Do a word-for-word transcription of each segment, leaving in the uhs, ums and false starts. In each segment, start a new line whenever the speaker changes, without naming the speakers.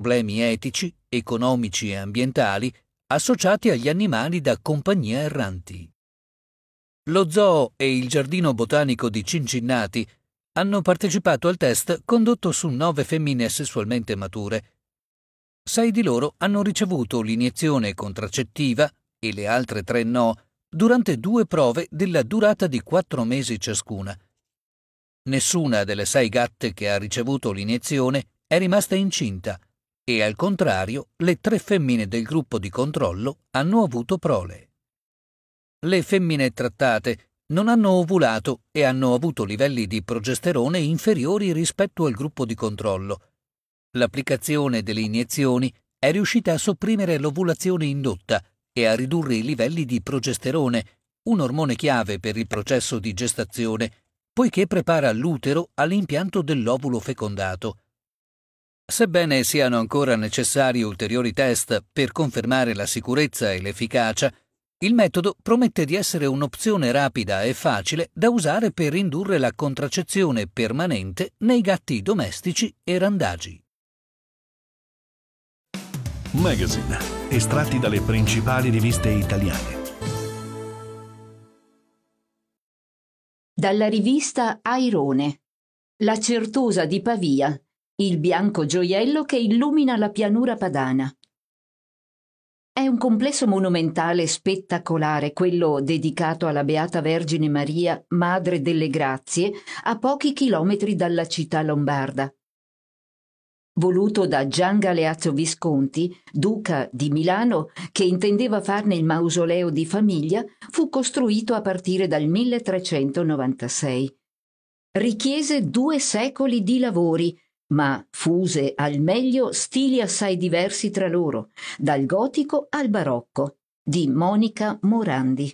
problemi etici, economici e ambientali associati agli animali da compagnia erranti. Lo zoo e il Giardino Botanico di Cincinnati hanno partecipato al test condotto su nove femmine sessualmente mature. Sei di loro hanno ricevuto l'iniezione contraccettiva e le altre tre no durante due prove della durata di quattro mesi ciascuna. Nessuna delle sei gatte che ha ricevuto l'iniezione è rimasta incinta e, al contrario, le tre femmine del gruppo di controllo hanno avuto prole. Le femmine trattate non hanno ovulato e hanno avuto livelli di progesterone inferiori rispetto al gruppo di controllo. L'applicazione delle iniezioni è riuscita a sopprimere l'ovulazione indotta e a ridurre i livelli di progesterone, un ormone chiave per il processo di gestazione, poiché prepara l'utero all'impianto dell'ovulo fecondato. Sebbene siano ancora necessari ulteriori test per confermare la sicurezza e l'efficacia, il metodo promette di essere un'opzione rapida e facile da usare per indurre la contraccezione permanente nei gatti domestici e randagi.
Magazine, estratti dalle principali riviste italiane.
Dalla rivista Airone, La Certosa di Pavia, il bianco gioiello che illumina la pianura padana. È un complesso monumentale spettacolare, quello dedicato alla Beata Vergine Maria, Madre delle Grazie, a pochi chilometri dalla città lombarda. Voluto da Gian Galeazzo Visconti, duca di Milano, che intendeva farne il mausoleo di famiglia, fu costruito a partire dal milletrecentonovantasei. Richiese due secoli di lavori, ma fuse al meglio stili assai diversi tra loro, dal gotico al barocco, di Monica Morandi.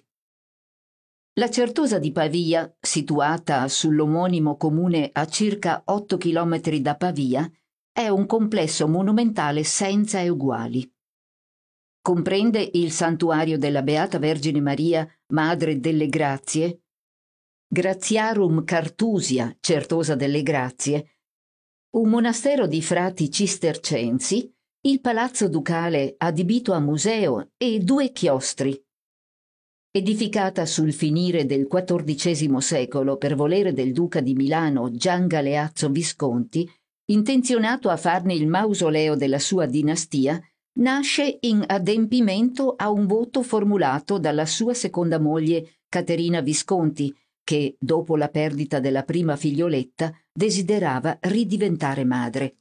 La Certosa di Pavia, situata sull'omonimo comune a circa otto chilometri da Pavia, è un complesso monumentale senza eguali. Comprende il santuario della Beata Vergine Maria, Madre delle Grazie, Gratiarum Cartusia, Certosa delle Grazie, un monastero di frati cistercensi, il palazzo ducale adibito a museo e due chiostri. Edificata sul finire del quattordicesimo secolo per volere del duca di Milano Gian Galeazzo Visconti, intenzionato a farne il mausoleo della sua dinastia, nasce in adempimento a un voto formulato dalla sua seconda moglie Caterina Visconti, che, dopo la perdita della prima figlioletta, desiderava ridiventare madre.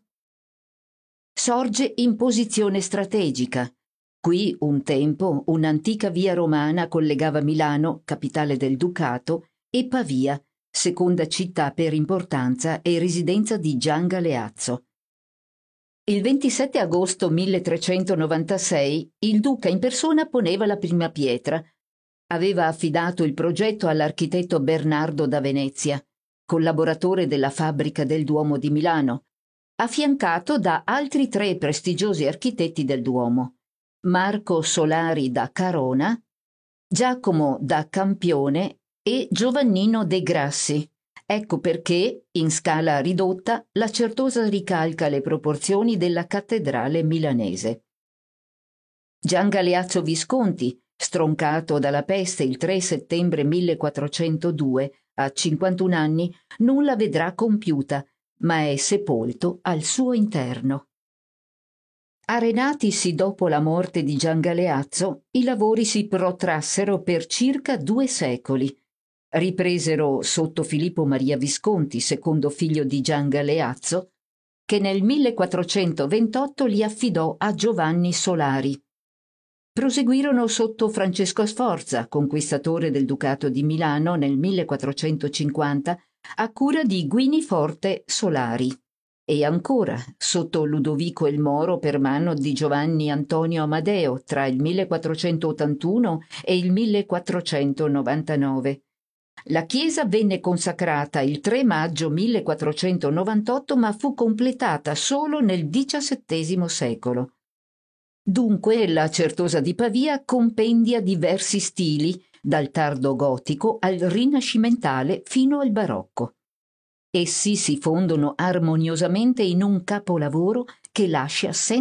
Sorge in posizione strategica. Qui, un tempo, un'antica via romana collegava Milano, capitale del ducato, e Pavia, seconda città per importanza e residenza di Gian Galeazzo. Il ventisette agosto milletrecentonovantasei il duca in persona poneva la prima pietra. Aveva affidato il progetto all'architetto Bernardo da Venezia, collaboratore della fabbrica del Duomo di Milano, affiancato da altri tre prestigiosi architetti del Duomo: Marco Solari da Carona, Giacomo da Campione e Giovannino de Grassi. Ecco perché, in scala ridotta, la Certosa ricalca le proporzioni della cattedrale milanese. Gian Galeazzo Visconti, stroncato dalla peste il tre settembre millequattrocentodue, a cinquantuno anni, nulla vedrà compiuta, ma è sepolto al suo interno. Arenatisi dopo la morte di Gian Galeazzo, i lavori si protrassero per circa due secoli. Ripresero sotto Filippo Maria Visconti, secondo figlio di Gian Galeazzo, che nel millequattrocentoventotto li affidò a Giovanni Solari. Proseguirono sotto Francesco Sforza, conquistatore del Ducato di Milano nel millequattrocentocinquanta, a cura di Guiniforte Solari, e ancora sotto Ludovico il Moro per mano di Giovanni Antonio Amadeo tra il millequattrocentottantuno e il millequattrocentonovantanove. La chiesa venne consacrata il tre maggio millequattrocentonovantotto, ma fu completata solo nel diciassettesimo secolo. Dunque la Certosa di Pavia compendia diversi stili, dal tardo gotico al rinascimentale fino al barocco. Essi si fondono armoniosamente in un capolavoro che lascia senza